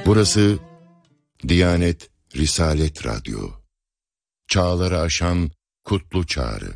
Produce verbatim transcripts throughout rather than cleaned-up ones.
Burası Diyanet Risalet Radyo. Çağları aşan kutlu çağrı.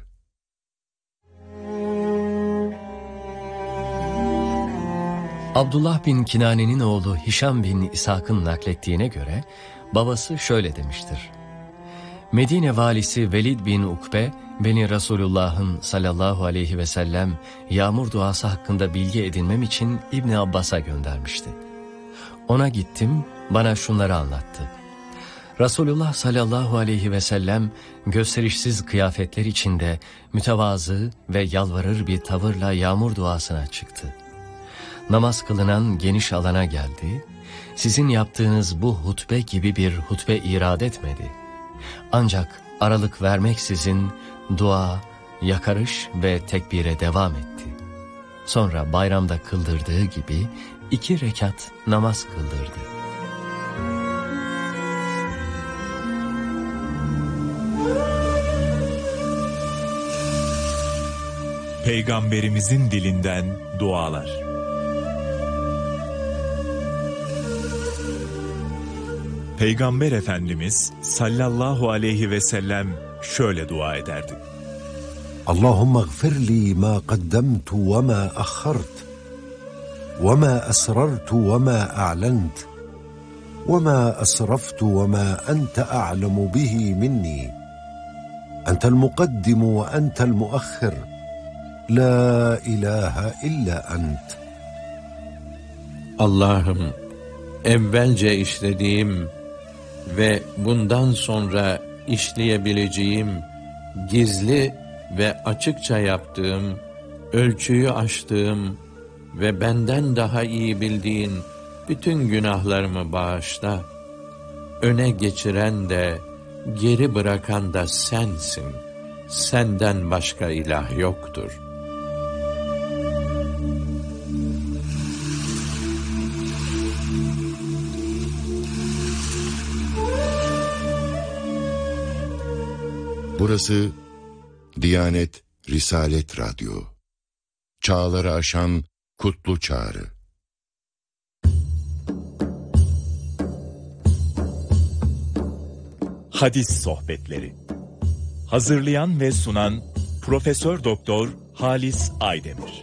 Abdullah bin Kinane'nin oğlu Hişam bin İshak'ın naklettiğine göre babası şöyle demiştir. Medine valisi Velid bin Ukbe beni Resulullah'ın sallallahu aleyhi ve sellem yağmur duası hakkında bilgi edinmem için İbni Abbas'a göndermişti. Ona gittim, bana şunları anlattı. Resulullah sallallahu aleyhi ve sellem gösterişsiz kıyafetler içinde mütevazı ve yalvarır bir tavırla yağmur duasına çıktı. Namaz kılınan geniş alana geldi. Sizin yaptığınız bu hutbe gibi bir hutbe irad etmedi. Ancak aralık vermeksizin dua, yakarış ve tekbire devam etti. Sonra bayramda kıldırdığı gibi iki rekat namaz kıldırdı. Peygamberimizin dilinden dualar. Peygamber Efendimiz sallallahu aleyhi ve sellem şöyle dua ederdi. Allahümme gfirli ma qaddamtu ve ma akhart ve ma asrartu ve ma a'lent ve ma asraftu ve ma ente a'lemu bihi minni. Entel mukaddimu ve entel muakhir. La ilahe illa ent. Allah'ım, evvelce işlediğim ve bundan sonra işleyebileceğim, gizli ve açıkça yaptığım, ölçüyü aştığım ve benden daha iyi bildiğin bütün günahlarımı bağışla. Öne geçiren de, geri bırakan da sensin. Senden başka ilah yoktur. Burası Diyanet Risalet Radyo. Çağları aşan kutlu çağrı. Hadis sohbetleri. Hazırlayan ve sunan Profesör Doktor Halis Aydemir.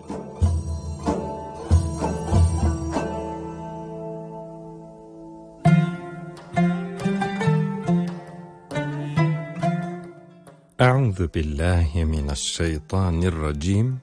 Euzu billahi mineşşeytanirracim.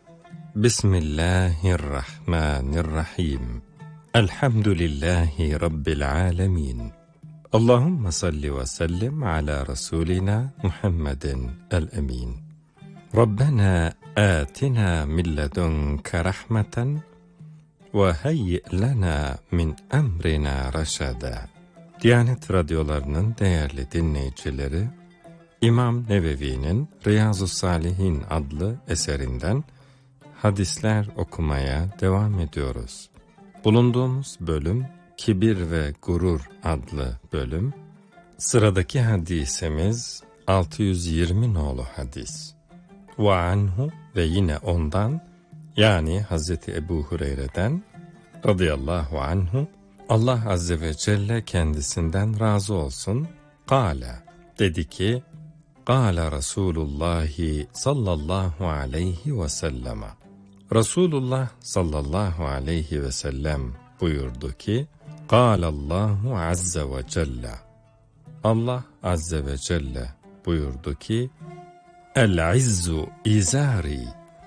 Bismillahirrahmanirrahim. Elhamdülillahi rabbil alamin. Allahumme salli ve sellim ala rasulina Muhammedin el-emin. Rabbena atina min ledunke rahmeten ve hayyi lana min emrina raşada. Diyanet radyolarının değerli dinleyicileri, İmam Nevevi'nin Riyazu Salihin adlı eserinden hadisler okumaya devam ediyoruz. Bulunduğumuz bölüm Kibir ve Gurur adlı bölüm. Sıradaki hadisimiz altı yüz yirmi nolu hadis. Ve anhu ve yine ondan, yani Hazreti Ebu Hureyre'den radıyallahu anhu, Allah azze ve celle kendisinden razı olsun, kâle, dedi ki, kâle Resulullah sallallahu aleyhi ve sellem. Resulullah sallallahu aleyhi ve sellem buyurdu ki, kâlallahu azze ve celle. Allah azze ve celle buyurdu ki, el-izzu izari.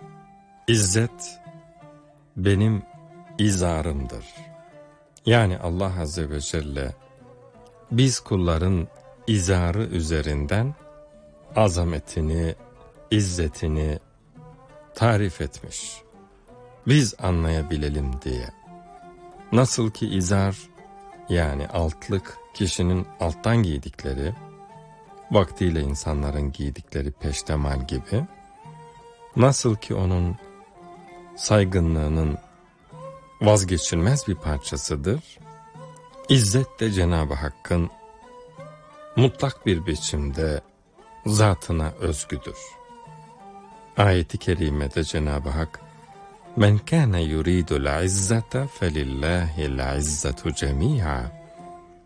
İzzet benim izarımdır. Yani Allah azze ve celle biz kulların izarı üzerinden azametini, izzetini tarif etmiş. Biz anlayabilelim diye. Nasıl ki izar, yani altlık, kişinin alttan giydikleri, vaktiyle insanların giydikleri peştemal gibi, nasıl ki onun saygınlığının vazgeçilmez bir parçasıdır, İzzet de Cenab-ı Hakk'ın mutlak bir biçimde zatına özgüdür. Ayet-i kerimede Cenab-ı Hak, men kâne yuridul izzete felillâhil izzetu cemî'a.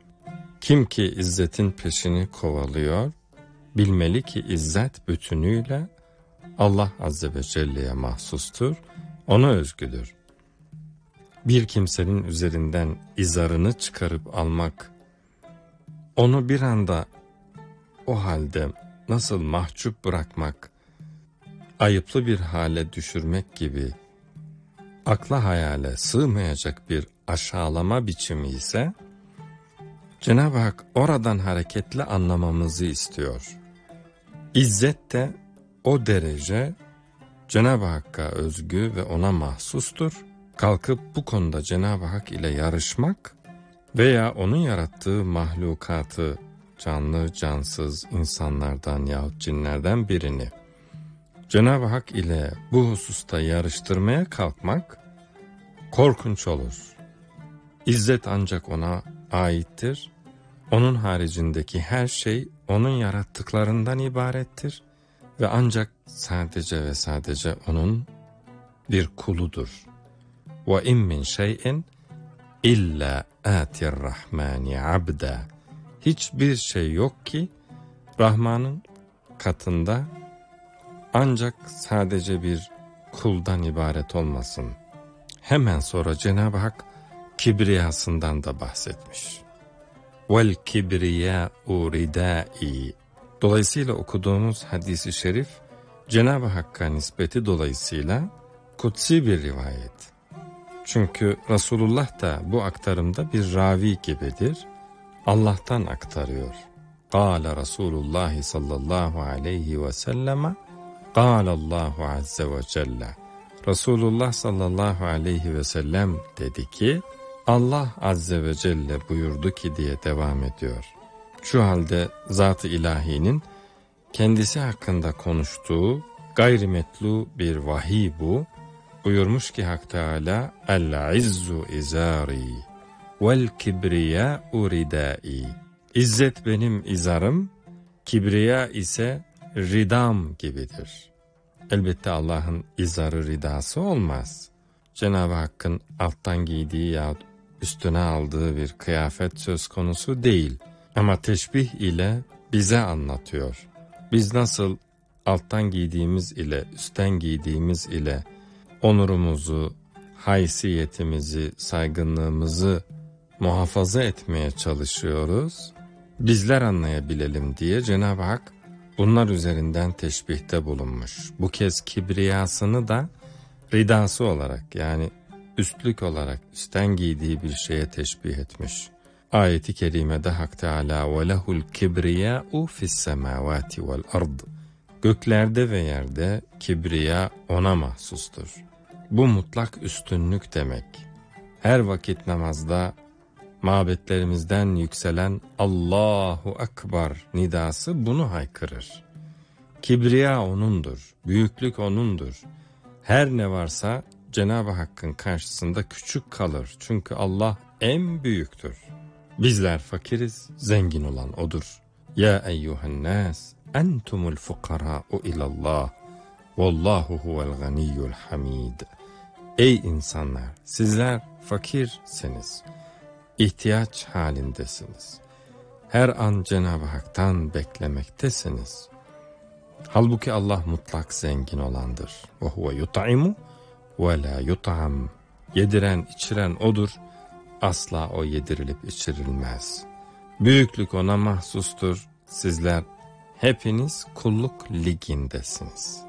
Kim ki izzetin peşini kovalıyor, bilmeli ki izzet bütünüyle Allah Azze ve Celle'ye mahsustur, ona özgüdür. Bir kimsenin üzerinden izarını çıkarıp almak, onu bir anda o halde nasıl mahcup bırakmak, ayıplı bir hale düşürmek gibi akla hayale sığmayacak bir aşağılama biçimi ise, Cenab-ı Hak oradan hareketle anlamamızı istiyor. İzzet de o derece Cenab-ı Hakk'a özgü ve ona mahsustur. Kalkıp bu konuda Cenab-ı Hak ile yarışmak veya onun yarattığı mahlukatı, canlı, cansız insanlardan yahut cinlerden birini Cenab-ı Hak ile bu hususta yarıştırmaya kalkmak korkunç olur. İzzet ancak ona aittir. Onun haricindeki her şey onun yarattıklarından ibarettir ve ancak sadece ve sadece onun bir kuludur. وَاِنْ مِنْ شَيْءٍ اِلَّا آتِ الرَّحْمَانِ عَبْدًا. Hiçbir şey yok ki Rahman'ın katında ancak sadece bir kuldan ibaret olmasın. Hemen sonra Cenab-ı Hak kibriyasından da bahsetmiş. Vel kibriyâ'u ridâ'i. Dolayısıyla okuduğumuz hadisi şerif Cenab-ı Hakk'a nispeti dolayısıyla kutsi bir rivayet. Çünkü Resulullah da bu aktarımda bir ravi gibidir. Allah'tan aktarıyor. Kâle Resulullah sallallahu aleyhi ve selleme Kâlallahu azze ve celle. Resulullah sallallahu aleyhi ve sellem dedi ki, Allah azze ve celle buyurdu ki diye devam ediyor. Şu halde Zat-ı İlahi'nin kendisi hakkında konuştuğu gayrimetlu bir vahiy bu. Buyurmuş ki Hak Teâlâ, El-izzu izâri vel kibriyâ'u ridâi. İzzet benim izarım, kibriya ise ridam gibidir. Elbette Allah'ın izarı ridası olmaz. Cenab-ı Hakk'ın alttan giydiği yahut üstüne aldığı bir kıyafet söz konusu değil. Ama teşbih ile bize anlatıyor. Biz nasıl alttan giydiğimiz ile üstten giydiğimiz ile onurumuzu, haysiyetimizi, saygınlığımızı muhafaza etmeye çalışıyoruz, bizler anlayabilelim diye Cenab-ı Hak bunlar üzerinden teşbihte bulunmuş. Bu kez kibriyasını da ridası olarak, yani üstlük olarak üstten giydiği bir şeye teşbih etmiş. Ayet-i kerimede Hak Teâlâ وَلَهُ الْكِبْرِيَاءُ فِي السَّمَاوَاتِ وَالْأَرْضِ. Göklerde ve yerde kibriya ona mahsustur. Bu mutlak üstünlük demek. Her vakit namazda mabetlerimizden yükselen Allahu Ekber nidası bunu haykırır. Kibriya O'nundur, büyüklük O'nundur. Her ne varsa Cenab-ı Hakk'ın karşısında küçük kalır. Çünkü Allah en büyüktür. Bizler fakiriz, zengin olan O'dur. Ya eyyuhen nas, entumul fukara'u ilallah, vallahu huvel ganiyyul hamid. Ey insanlar, sizler fakirsiniz, ihtiyaç halindesiniz. Her an Cenab-ı Hak'tan beklemektesiniz. Halbuki Allah mutlak zengin olandır. Ve huve yut'imu ve la yut'am. Yediren, içiren O'dur. Asla O yedirilip içirilmez. Büyüklük O'na mahsustur. Sizler hepiniz kulluk ligindesiniz.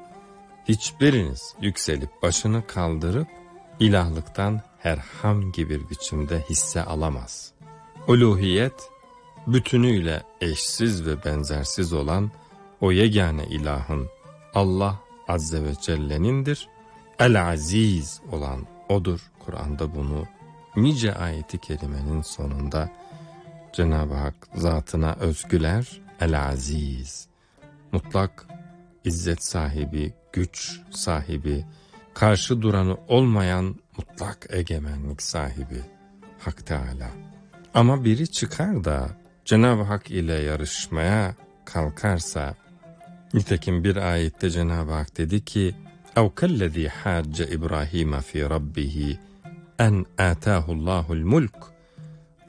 Hiçbiriniz yükselip başını kaldırıp ilahlıktan herhangi bir biçimde hisse alamaz. Uluhiyet bütünüyle eşsiz ve benzersiz olan o yegane ilahın Allah Azze ve Celle'nindir. El-Aziz olan O'dur. Kur'an'da bunu nice ayeti kerimenin sonunda Cenab-ı Hak zatına özgüler El-Aziz, mutlak izzet sahibi, güç sahibi, karşı duranı olmayan mutlak egemenlik sahibi Hak Teâlâ. Ama biri çıkar da Cenab-ı Hak ile yarışmaya kalkarsa, nitekim bir ayette Cenab-ı Hak dedi ki, اَوْ كَلَّذ۪ي حَاجَّ إِبْرَاهِيمَ ف۪ي رَبِّهِ اَنْ آتَاهُ اللّٰهُ الْمُلْكُ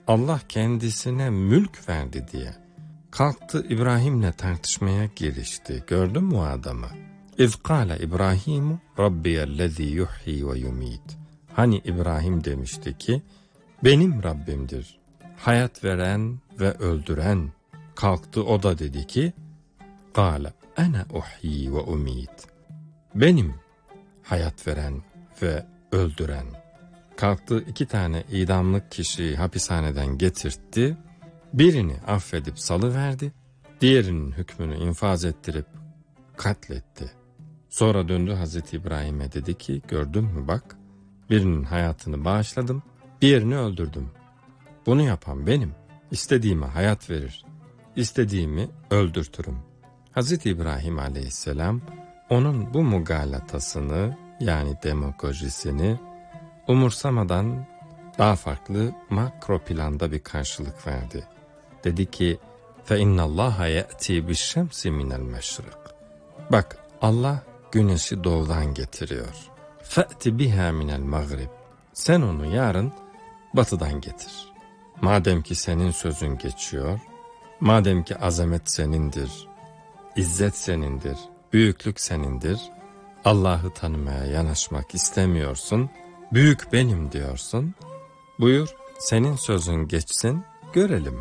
Allah kendisine mülk verdi diye kalktı İbrahim'le tartışmaya girişti. Gördün mü o adamı? İz kâle İbrahimu Rabbiyellezî yuhyi ve yumît. Hani İbrahim demişti ki benim Rabbimdir, hayat veren ve öldüren. Kalktı o da dedi ki kâle ene uhyi ve umît. Benim hayat veren ve öldüren. Kalktı iki tane idamlık kişiyi hapishaneden getirtti. Birini affedip salıverdi. Diğerinin hükmünü infaz ettirip katletti. Sonra döndü Hazreti İbrahim'e dedi ki gördün mü bak, birinin hayatını bağışladım, diğerini öldürdüm. Bunu yapan benim. İstediğime hayat verir, istediğimi öldürtürüm. Hazreti İbrahim aleyhisselam onun bu mugalatasını yani demagojisini umursamadan daha farklı makro planda bir karşılık verdi. Dedi ki فَاِنَّ اللّٰهَ يَأْتِي بِالشَّمْسِ مِنَ الْمَشْرِقِ. Bak Allah güneşi doğudan getiriyor. فَأْتِ بِهَا مِنَ الْمَغْرِبِ. Sen onu yarın batıdan getir. Madem ki senin sözün geçiyor, madem ki azamet senindir, izzet senindir, büyüklük senindir, Allah'ı tanımaya yanaşmak istemiyorsun, büyük benim diyorsun, buyur senin sözün geçsin, görelim.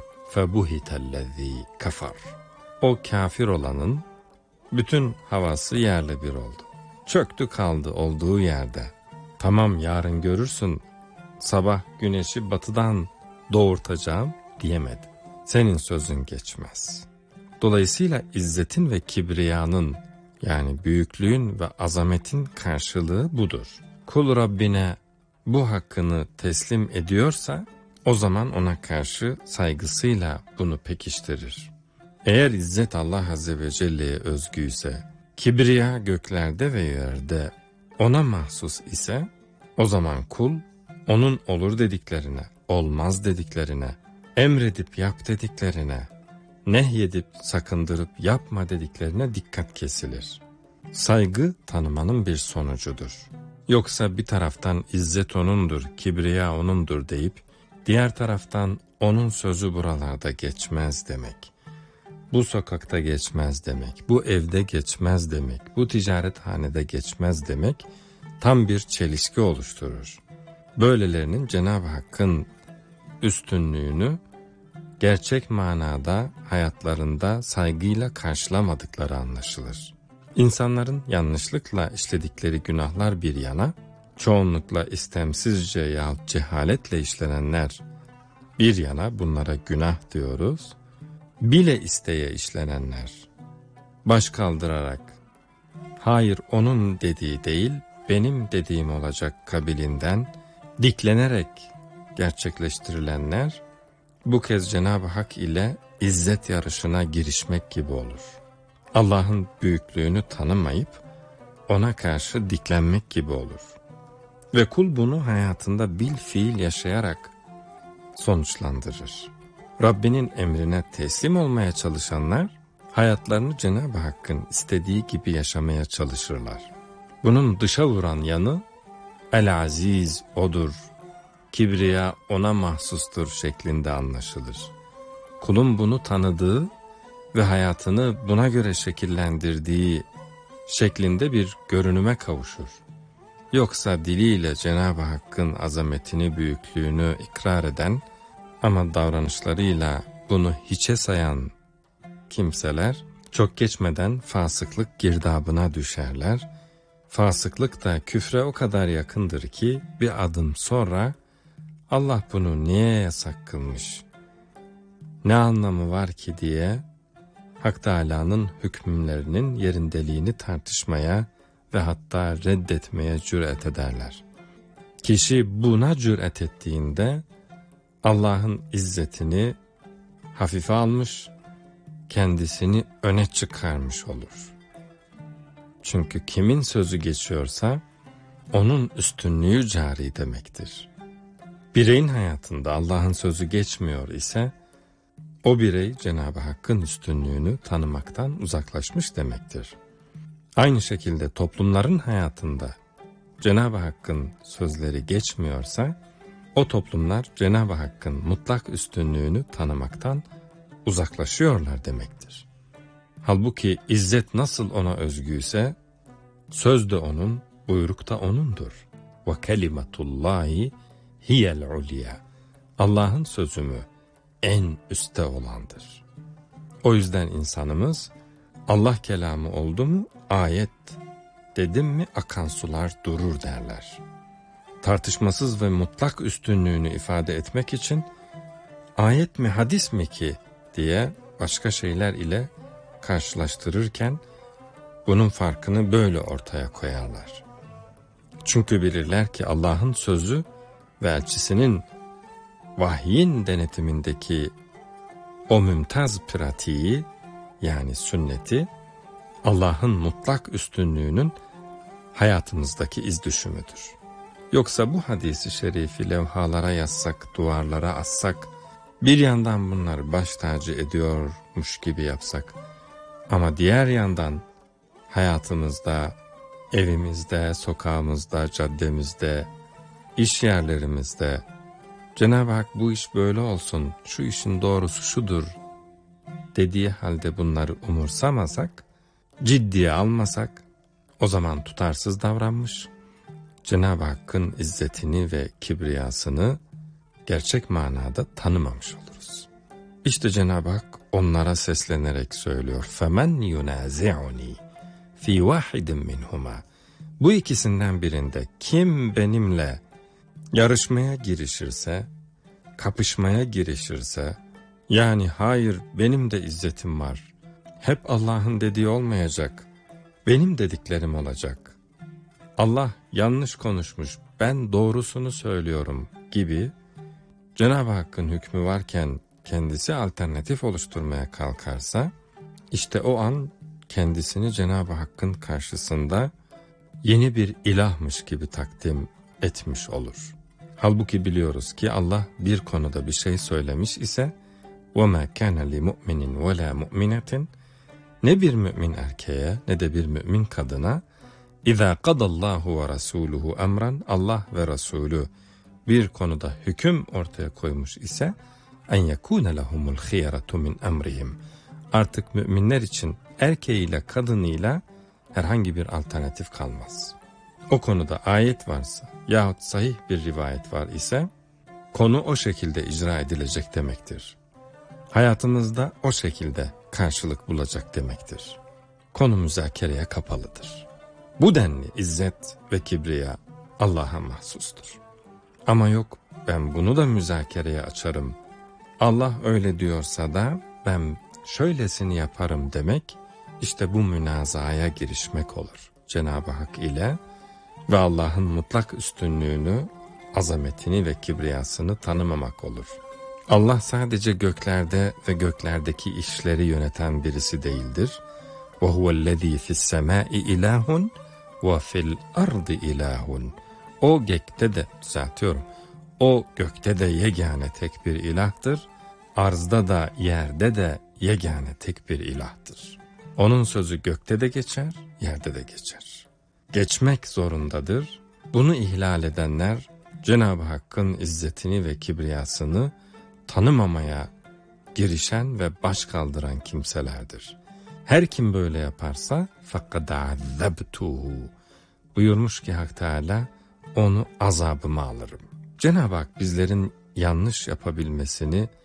فَبُهِتَ kafar. O kafir olanın bütün havası yerle bir oldu. Çöktü kaldı olduğu yerde. Tamam yarın görürsün, sabah güneşi batıdan doğurtacağım diyemedi. Senin sözün geçmez. Dolayısıyla izzetin ve kibriyanın yani büyüklüğün ve azametin karşılığı budur. Kul Rabbine bu hakkını teslim ediyorsa o zaman ona karşı saygısıyla bunu pekiştirir. Eğer izzet Allah Azze ve Celle'ye özgüyse, kibriya göklerde ve yerde ona mahsus ise, o zaman kul onun olur dediklerine, olmaz dediklerine, emredip yap dediklerine, nehyedip sakındırıp yapma dediklerine dikkat kesilir. Saygı tanımanın bir sonucudur. Yoksa bir taraftan izzet onundur, kibriya onundur deyip, diğer taraftan onun sözü buralarda geçmez demek. Bu sokakta geçmez demek, bu evde geçmez demek, bu ticarethanede geçmez demek tam bir çelişki oluşturur. Böylelerinin Cenab-ı Hakk'ın üstünlüğünü gerçek manada hayatlarında saygıyla karşılamadıkları anlaşılır. İnsanların yanlışlıkla işledikleri günahlar bir yana, çoğunlukla istemsizce yahut cehaletle işlenenler bir yana bunlara günah diyoruz. Bile isteye işlenenler, baş kaldırarak, hayır onun dediği değil, benim dediğim olacak kabilinden diklenerek gerçekleştirilenler, bu kez Cenab-ı Hak ile izzet yarışına girişmek gibi olur. Allah'ın büyüklüğünü tanımayıp ona karşı diklenmek gibi olur. Ve kul bunu hayatında bil fiil yaşayarak sonuçlandırır. Rabbinin emrine teslim olmaya çalışanlar, hayatlarını Cenab-ı Hakk'ın istediği gibi yaşamaya çalışırlar. Bunun dışa vuran yanı, El-Aziz odur, kibriya ona mahsustur şeklinde anlaşılır. Kulun bunu tanıdığı ve hayatını buna göre şekillendirdiği şeklinde bir görünüme kavuşur. Yoksa diliyle Cenab-ı Hakk'ın azametini, büyüklüğünü ikrar eden ama davranışlarıyla bunu hiçe sayan kimseler çok geçmeden fasıklık girdabına düşerler. Fasıklık da küfre o kadar yakındır ki bir adım sonra Allah bunu niye yasak kılmış, ne anlamı var ki diye Hak Teâlâ'nın hükümlerinin yerindeliğini tartışmaya ve hatta reddetmeye cüret ederler. Kişi buna cüret ettiğinde Allah'ın izzetini hafife almış, kendisini öne çıkarmış olur. Çünkü kimin sözü geçiyorsa onun üstünlüğü cari demektir. Bireyin hayatında Allah'ın sözü geçmiyor ise o birey Cenab-ı Hakk'ın üstünlüğünü tanımaktan uzaklaşmış demektir. Aynı şekilde toplumların hayatında Cenab-ı Hakk'ın sözleri geçmiyorsa o toplumlar Cenab-ı Hakk'ın mutlak üstünlüğünü tanımaktan uzaklaşıyorlar demektir. Halbuki izzet nasıl ona özgüyse, söz de onun, buyruk da onundur. Ve kelimatullahi hiyel ulya. Allah'ın sözü mü en üstte olandır. O yüzden insanımız Allah kelamı oldu mu ayet, dedim mi akan sular durur derler. Tartışmasız ve mutlak üstünlüğünü ifade etmek için ayet mi hadis mi ki diye başka şeyler ile karşılaştırırken bunun farkını böyle ortaya koyarlar. Çünkü bilirler ki Allah'ın sözü ve elçisinin vahyin denetimindeki o mümtaz pratiği, yani sünneti, Allah'ın mutlak üstünlüğünün hayatımızdaki iz düşümüdür. Yoksa bu hadisi şerifi levhalara yazsak, duvarlara assak, bir yandan bunları baş tacı ediyormuş gibi yapsak, ama diğer yandan hayatımızda, evimizde, sokağımızda, caddemizde, iş yerlerimizde Cenab-ı Hak bu iş böyle olsun, şu işin doğrusu şudur dediği halde bunları umursamasak, ciddiye almasak, o zaman tutarsız davranmış, Cenab-ı Hakk'ın izzetini ve kibriyasını gerçek manada tanımamış oluruz. İşte Cenab-ı Hak onlara seslenerek söylüyor. فَمَنْ يُنَازِعُنِي فِي وَاحِدٍ مِّنْهُمَا. Bu ikisinden birinde kim benimle yarışmaya girişirse, kapışmaya girişirse, yani hayır benim de izzetim var, hep Allah'ın dediği olmayacak, benim dediklerim olacak, Allah yanlış konuşmuş, ben doğrusunu söylüyorum gibi Cenab-ı Hakk'ın hükmü varken kendisi alternatif oluşturmaya kalkarsa, işte o an kendisini Cenab-ı Hakk'ın karşısında yeni bir ilahmış gibi takdim etmiş olur. Halbuki biliyoruz ki Allah bir konuda bir şey söylemiş ise وَمَا كَانَ لِمُؤْمِنٍ وَلَا مُؤْمِنَةٍ, ne bir mümin erkeğe ne de bir mümin kadına اِذَا قَضَ اللّٰهُ وَرَسُولُهُ اَمْرًا, Allah ve Resulü bir konuda hüküm ortaya koymuş ise اَنْ يَكُونَ لَهُمُ الْخِيَرَةُ مِنْ اَمْرِهِمْ, artık müminler için erkeğiyle kadınıyla herhangi bir alternatif kalmaz. O konuda ayet varsa yahut sahih bir rivayet var ise konu o şekilde icra edilecek demektir. Hayatımızda o şekilde karşılık bulacak demektir. Konu müzakereye kapalıdır. Bu denli izzet ve kibriya Allah'a mahsustur. Ama yok, ben bunu da müzakereye açarım, Allah öyle diyorsa da ben şöylesini yaparım demek, işte bu münazaya girişmek olur Cenab-ı Hak ile ve Allah'ın mutlak üstünlüğünü, azametini ve kibriyasını tanımamak olur. Allah sadece göklerde ve göklerdeki işleri yöneten birisi değildir. وَهُوَ الَّذ۪ي فِي السَّمَاءِ اِلَٰهٌ وَفِي الْأَرْضِ اِلٰهٌ. O gökte de, düzeltiyorum, o gökte de yegane tek bir ilahtır, arzda da yerde de yegane tek bir ilahtır. Onun sözü gökte de geçer, yerde de geçer. Geçmek zorundadır. Bunu ihlal edenler Cenab-ı Hakk'ın izzetini ve kibriyasını tanımamaya girişen ve baş kaldıran kimselerdir. Her kim böyle yaparsa فَقَدْ عَذَّبْتُهُ. Buyurmuş ki Hak Teâlâ, onu azabıma alırım. Cenab-ı Hak bizlerin yanlış yapabilmesini